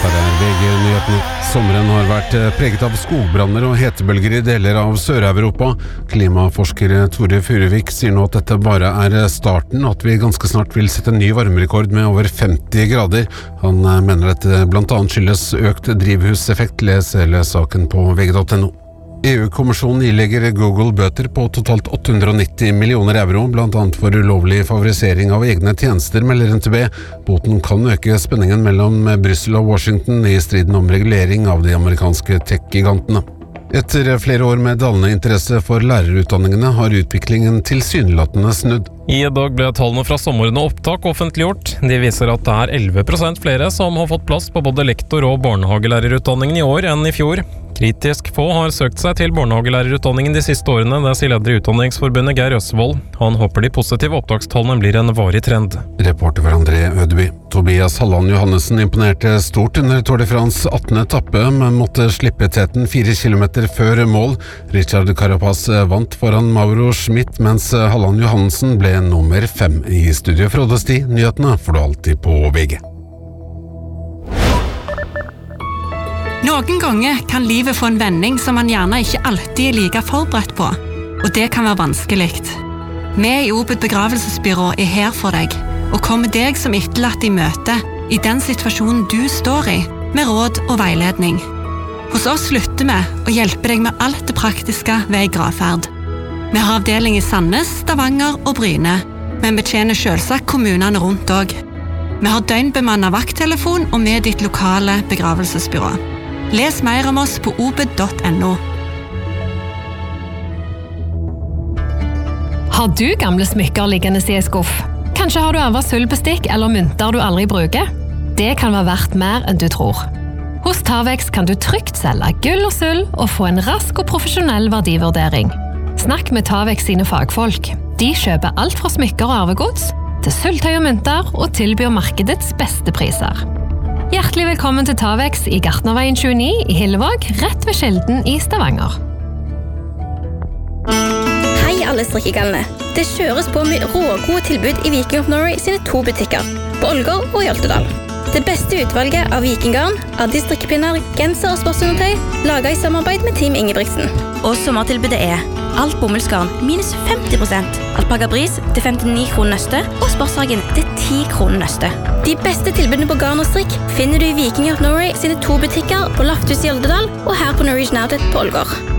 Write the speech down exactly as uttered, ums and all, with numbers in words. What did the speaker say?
Dette er V G-nyhetene. Sommeren har vært preget av skogbranner og hetebølger i deler av Sør-Europa. Klimaforsker Tore Furuvik sier nå at dette bare er starten, og at vi ganske snart vil sette ny varmerekord med over femti grader. Han mener dette blant annet skyldes økt drivhuseffekt. Les hele saken på V G punktum no. E U-kommisjonen ilegger Google bøter på totalt åtte hundre og nitti millioner euro, blant annet for ulovlig favorisering av egne tjenester, melder N T B. Boten kan øke spenningen mellom Brussel og Washington i striden om regulering av de amerikanske tech-gigantene. Etter flere år med dalende interesse for lærerutdanningene har utviklingen tilsynelatende snudd. I dag ble tallene fra sommerende opptak offentliggjort. De viser at det er elleve prosent flere som har fått plass på både lektor- og barnehagelærerutdanningen i år enn i fjor. Kritisk få har søkt seg til barnehagelærerutdanningen de siste årene, det sier leder i Utdanningsforbundet Geir Øsvold. Han håper de positive opptakstallene blir en varig trend. Reporter for André Ødeby. Tobias Halland Johannessen imponerte stort under Tour de France attende etappe, men måtte slippe teten fire kilometer før mål. Richard Carapaz vant foran Mauro Schmidt, mens Halland Johannessen ble nummer fem. I studio Frode Sti, nyhetene får du alltid på V G. Noen ganger kan livet få en vending som man gjerne ikke alltid er like forberedt på, og det kan være vanskelig. Vi i Obed begravelsesbyrå er her for deg, og kommer deg som etterlatt i møte i den situasjonen du står i, med råd og veiledning. Hos oss slutter vi å hjelpe deg med alt det praktiske ved gravferd. Vi har avdeling i Sandnes, Stavanger og Bryne, men betjener selvsagt kommunene rundt også. Vi har døgnbemannet vakttelefon og med ditt lokale begravelsesbyrå. Les mer om oss på obed punktum no. Har du gamle smykker liggende i en skuff? Kanskje har du arvet sølvbestikk eller mynter du aldri bruker? Det kan være verdt mer enn du tror. Hos Tavex kan du trygt selge gull og sølv og få en rask og profesjonell verdivurdering. Snakk med Tavex sine fagfolk. De kjøper alt fra smykker og arvegods til sølvtøy og mynter og tilbyr markedets beste priser. Hjertelig velkommen til Tavex i Gartnerveien tjueni i Hillevåg, rett ved Skjelden i Stavanger. Hei alle strikkegalene. Det kjøres på med rågode tilbud i Viking of Norway sine to butikker, på Ålgård og i Oltedal. Det beste utvalget av vikinggarn, Addi strikkepinner, genser og sportsundertøy, laget i samarbeid med Team Ingebrigtsen. Og sommertilbudet er alt bomullsgarn minus femti prosent, alpaga bris til femtini kroner nøste og sportshagen til ti kroner nøste. De beste tilbudene på garn og strikk finner du i Viking of Norway sine to butikker på Lafthus i Oldedal og her på Norwegian Outlet på Ålgård.